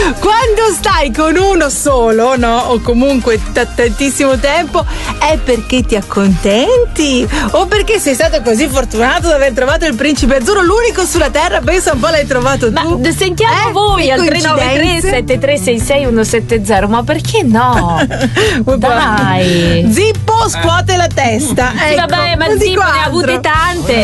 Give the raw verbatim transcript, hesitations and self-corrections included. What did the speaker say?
Quando stai con uno solo, no? O comunque da tantissimo tempo, è perché ti accontenti? O perché sei stato così fortunato ad aver trovato il principe azzurro, l'unico sulla terra? Pensa un po', l'hai trovato Ma tu. sentiamo Eh? voi Che al tre nove tre coincidenze? sette tre sei sei uno sette zero. Ma perché no? Dai. Zippo scuote la testa. Sì, Ecco, vabbè, ma non Zippo dico ne ha avute altro. tante.